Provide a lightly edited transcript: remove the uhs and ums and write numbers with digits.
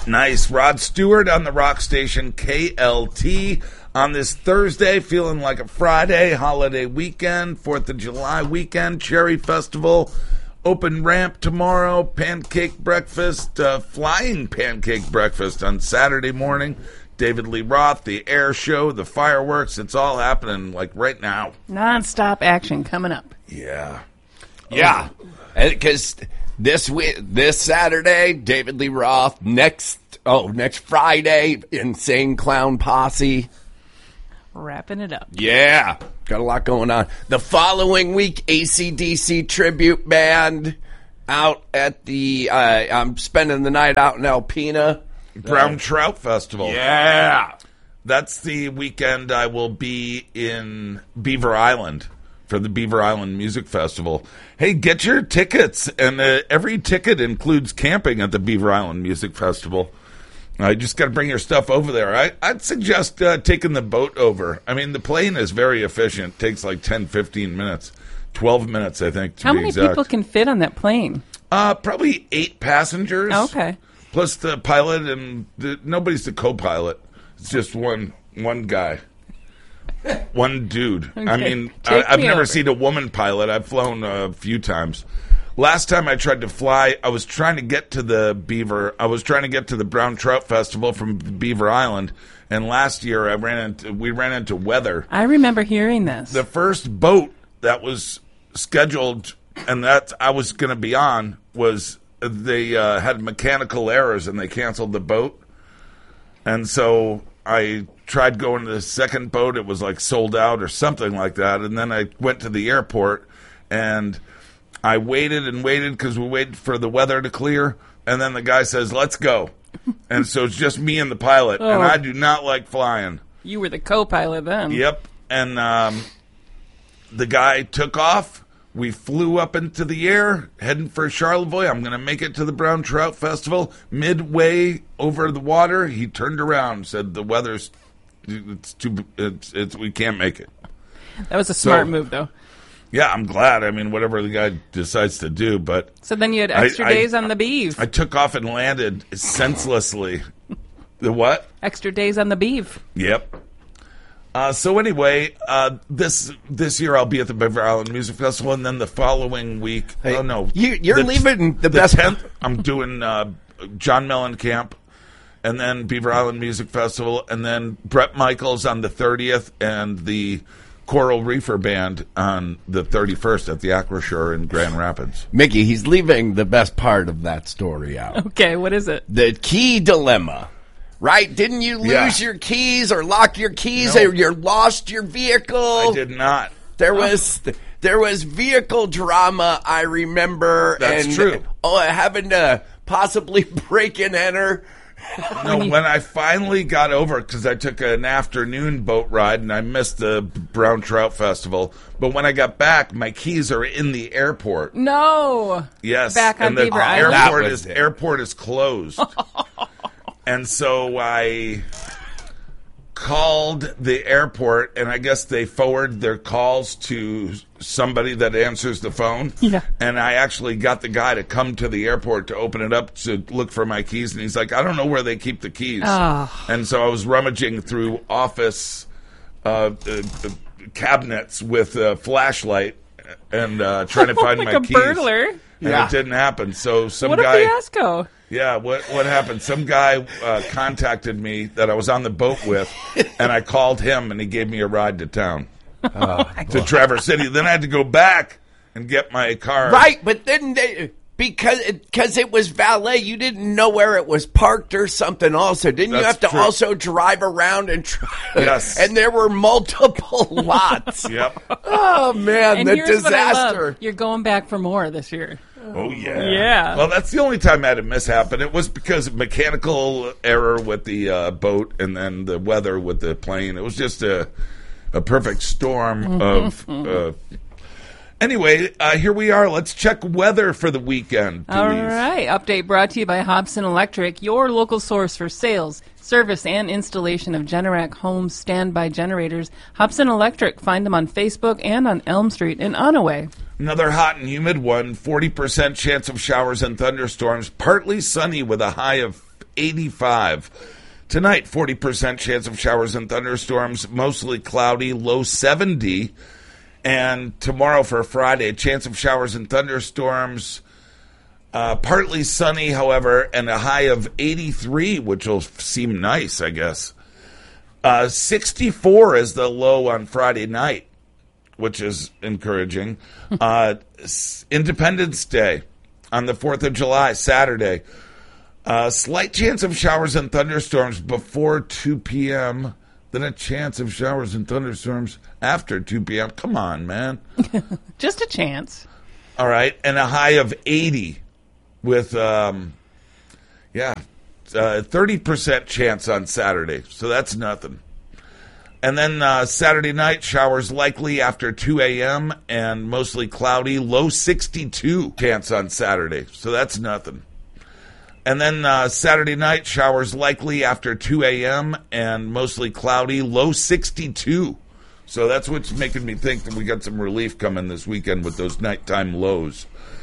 Nice. Rod Stewart on the rock station KLT on this Thursday, feeling like a Friday, holiday weekend, 4th of July weekend, Cherry Festival, open ramp tomorrow, pancake breakfast, flying pancake breakfast on Saturday morning. David Lee Roth, the air show, the fireworks, it's all happening like right now. Non-stop action coming up. Yeah. Yeah. Because this Saturday, David Lee Roth. Next Friday, Insane Clown Posse. Wrapping it up. Yeah. Got a lot going on. The following week, AC/DC tribute band out at the, I'm spending the night out in Alpena. Brown Trout Festival. Yeah. That's the weekend I will be in Beaver Island for the Beaver Island Music Festival. Hey, get your tickets, and every ticket includes camping at the Beaver Island Music Festival. You just got to bring your stuff over there. I'd suggest taking the boat over. I mean, the plane is very efficient. It takes like 10, 15 minutes. 12 minutes, I think, to How be many exact. people can fit on that plane? Probably 8 passengers. Okay. Plus the pilot, and nobody's the co-pilot. It's just one guy. One dude. Okay. I mean, Take I've me never over. seen a woman pilot. I've flown a few times. Last time I tried to fly, I was trying to get to the Brown Trout Festival from Beaver Island, and last year we ran into weather. I remember hearing this. The first boat that was scheduled and that I was going to be on was they had mechanical errors and they canceled the boat. And so I tried going to the second boat. It was like sold out or something like that. And then I went to the airport and I waited and waited because we waited for the weather to clear. And then the guy says, let's go. And so it's just me and the pilot. Oh. And I do not like flying. You were the co-pilot then. Yep. And the guy took off. We flew up into the air, heading for Charlevoix. I'm going to make it to the Brown Trout Festival. Midway over the water, he turned around and said, the weather's, we can't make it. That was a smart move, though. Yeah, I'm glad. I mean, whatever the guy decides to do, but... So then you had extra days on the beef. I took off and landed senselessly. The what? Extra days on the beef. Yep. So anyway, this year I'll be at the Beaver Island Music Festival, and then the following week, Hey, oh no, you're leaving the best 10th. I'm doing John Mellencamp, and then Beaver Island Music Festival, and then Bret Michaels on the 30th, and the Coral Reefer Band on the 31st at the Acroshore in Grand Rapids. Mickey, he's leaving the best part of that story out. Okay, what is it? The key dilemma. Right? Didn't you lose your keys or lock your keys or you lost your vehicle? I did not. There was vehicle drama, I remember. That's and, true. Having to possibly break and enter. No, when I finally got over, because I took an afternoon boat ride and I missed the Brown Trout Festival, but when I got back, my keys are in the airport. No. Yes, Back on and the Beaver Island? airport is closed. And so I called the airport, and I guess they forward their calls to somebody that answers the phone. Yeah. And I actually got the guy to come to the airport to open it up to look for my keys, and he's like, I don't know where they keep the keys. Oh. And so I was rummaging through office cabinets with a flashlight and trying to find like my a keys. burglar. And it didn't happen. So some What a guy... fiasco. Yeah, what happened? Some guy contacted me that I was on the boat with, and I called him, and he gave me a ride to town, to Traverse City. Then I had to go back and get my car. Right, but then because it was valet, you didn't know where it was parked or something also. Didn't you have That's to true. also drive around and try? Yes. And there were multiple lots. Yep. Oh, man, And the here's what I love. disaster. You're going back for more this year. Oh, yeah. Yeah. Well, that's the only time I had a mishap, and it was because of mechanical error with the boat and then the weather with the plane. It was just a perfect storm of... Anyway, here we are. Let's check weather for the weekend, please. All right. Update brought to you by Hobson Electric, your local source for sales, service, and installation of Generac home standby generators. Hobson Electric. Find them on Facebook and on Elm Street in Onaway. Another hot and humid one, 40% chance of showers and thunderstorms, partly sunny with a high of 85. Tonight, 40% chance of showers and thunderstorms, mostly cloudy, low 70. And tomorrow for Friday, chance of showers and thunderstorms, partly sunny, however, and a high of 83, which will seem nice, I guess. 64 is the low on Friday night, which is encouraging. Independence Day on the 4th of July, Saturday. Slight chance of showers and thunderstorms before 2 p.m., then a chance of showers and thunderstorms after 2 p.m. Come on, man. Just a chance. All right, and a high of 80 with, 30% chance on Saturday, so that's nothing. And then Saturday night, showers likely after 2 a.m. and mostly cloudy, low 62 chance on Saturday, so that's nothing. And then Saturday night, showers likely after 2 a.m. and mostly cloudy, low 62. So that's what's making me think that we got some relief coming this weekend with those nighttime lows.